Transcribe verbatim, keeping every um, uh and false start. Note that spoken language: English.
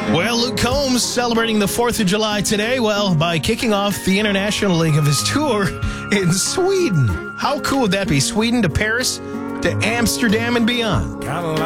Well, Luke Combs celebrating the fourth of July today, well, by kicking off the international leg of his tour in Sweden. How cool would that be? Sweden to Paris to Amsterdam and beyond.